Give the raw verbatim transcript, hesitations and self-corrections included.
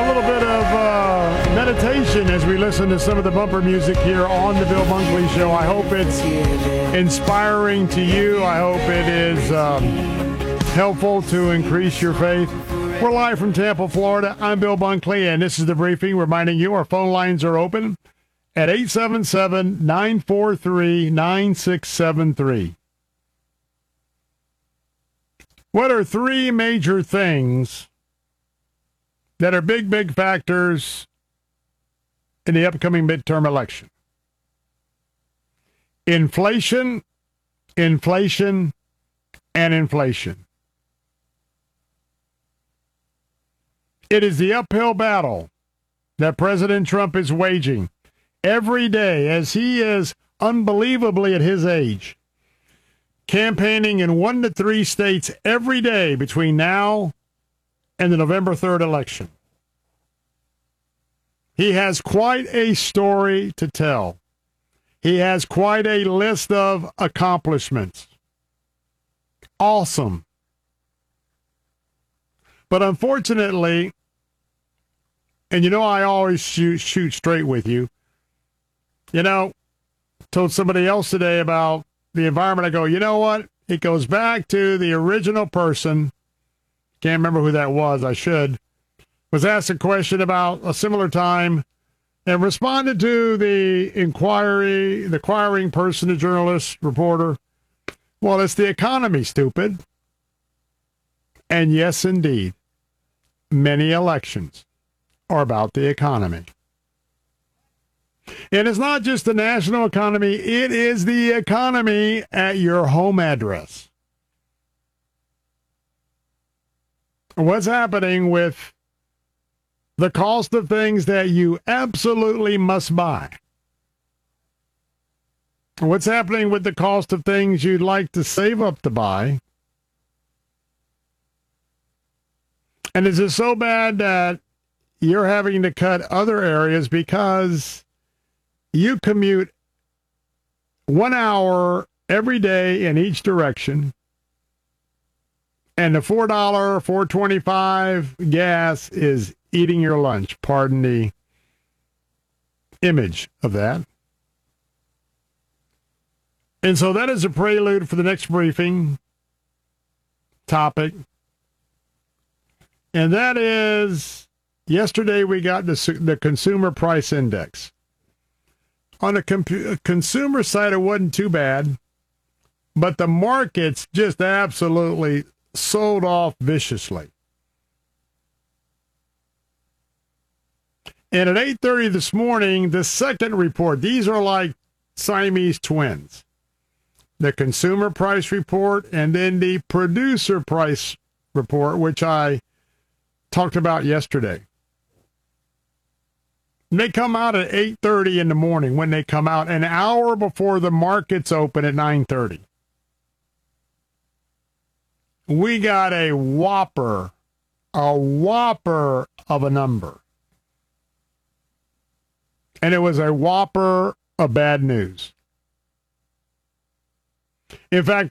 a little bit of uh, meditation as we listen to some of the bumper music here on the Bill Bunkley Show. I hope it's inspiring to you. I hope it is um, helpful to increase your faith. We're live from Tampa, Florida. I'm Bill Bunkley, and this is The Briefing, reminding you our phone lines are open at eight seven seven, nine four three, nine six seven three. What are three major things that are big, big factors in the upcoming midterm election? Inflation, inflation, and inflation. It is the uphill battle that President Trump is waging every day as he is unbelievably at his age, campaigning in one to three states every day between now and the November third election. He has quite a story to tell. He has quite a list of accomplishments. Awesome. But unfortunately, and you know I always shoot, shoot straight with you, you know, told somebody else today about the environment. I go, you know what? It goes back to the original person. Can't remember who that was. I should. Was asked a question about a similar time and responded to the inquiry, the inquiring person, the journalist, reporter. Well, it's the economy, stupid. And yes, indeed, many elections are about the economy. And it's not just the national economy, it is the economy at your home address. What's happening with the cost of things that you absolutely must buy? What's happening with the cost of things you'd like to save up to buy? And is it so bad that you're having to cut other areas because you commute one hour every day in each direction, and the four dollars, four twenty-five gas is eating your lunch? Pardon the image of that. And so that is a prelude for the next briefing topic. And that is, yesterday we got the, the Consumer Price Index. On the comp- consumer side, it wasn't too bad, but the markets just absolutely sold off viciously. And at eight thirty this morning, the second report, these are like Siamese twins. The Consumer Price Report and then the Producer Price Report, which I talked about yesterday. They come out at eight thirty in the morning. When they come out, an hour before the markets open at nine thirty. We got a whopper, a whopper of a number. And it was a whopper of bad news. In fact,